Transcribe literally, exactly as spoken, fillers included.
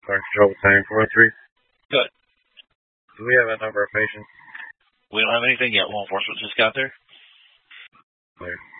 Fire Control Battalion four oh three. Good. Do we have a number of patients? We don't have anything yet. Law enforcement just got there. Clear.